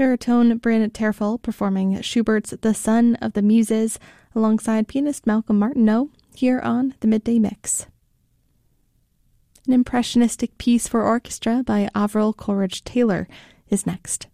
baritone Bryn Terfel performing Schubert's The Son of the Muses alongside pianist Malcolm Martineau here on the Midday Mix. An impressionistic piece for orchestra by Avril Coleridge Taylor is next.